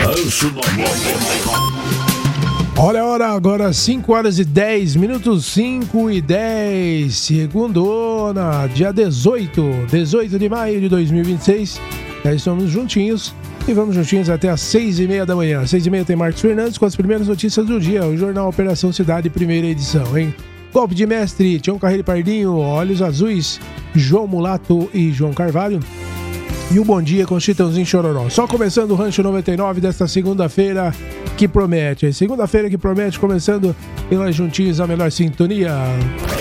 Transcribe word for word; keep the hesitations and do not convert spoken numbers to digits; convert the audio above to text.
Olha a hora, agora cinco horas e dez minutos, cinco e dez, segundona, dia dezoito, dezoito de maio de dois mil e vinte e seis. Já estamos juntinhos e vamos juntinhos até às seis e meia da manhã. Seis e meia tem Marcos Fernandes com as primeiras notícias do dia, o Jornal Operação Cidade, primeira edição, hein? Golpe de mestre, Tião Carreiro Pardinho, Olhos Azuis, João Mulato e João Carvalho. E o Bom Dia com Chitãozinho Chororó. Só começando o Rancho noventa e nove desta segunda-feira que promete. Segunda-feira que promete, começando pelas juntinhos a melhor sintonia.